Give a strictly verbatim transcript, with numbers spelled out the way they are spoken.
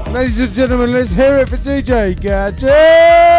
Ladies and gentlemen, let's hear it for D J Gadget!